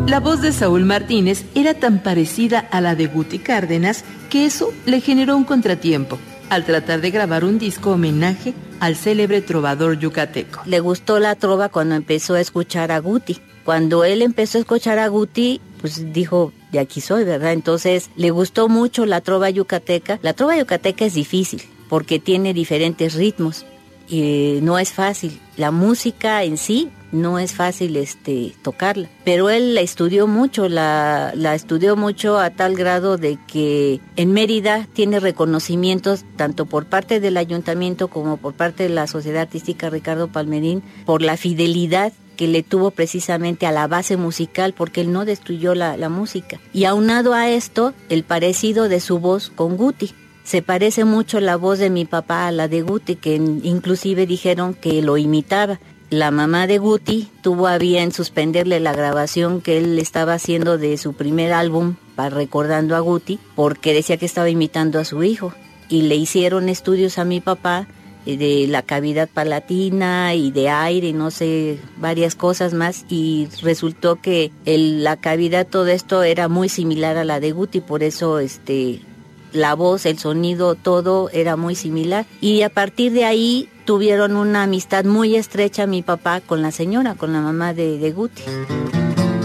La voz de Saúl Martínez era tan parecida a la de Guti Cárdenas que eso le generó un contratiempo al tratar de grabar un disco homenaje al célebre trovador yucateco. Le gustó la trova cuando empezó a escuchar a Guti. Cuando él empezó a escuchar a Guti, pues dijo, de aquí soy, ¿verdad? Entonces le gustó mucho la trova yucateca. La trova yucateca es difícil porque tiene diferentes ritmos y no es fácil. La música en sí no es fácil tocarla, pero él la estudió mucho, la estudió mucho a tal grado de que en Mérida tiene reconocimientos tanto por parte del ayuntamiento como por parte de la Sociedad Artística Ricardo Palmerín por la fidelidad que le tuvo precisamente a la base musical, porque él no destruyó la música. Y aunado a esto, el parecido de su voz con Guti. Se parece mucho la voz de mi papá a la de Guti, que inclusive dijeron que lo imitaba. La mamá de Guti tuvo a bien suspenderle la grabación que él estaba haciendo de su primer álbum, recordando a Guti, porque decía que estaba imitando a su hijo. Y le hicieron estudios a mi papá de la cavidad palatina y de aire, no sé, varias cosas más, y resultó que la cavidad, todo esto era muy similar a la de Guti, por eso la voz, el sonido, todo era muy similar. Y a partir de ahí tuvieron una amistad muy estrecha mi papá con la señora, con la mamá de Guti.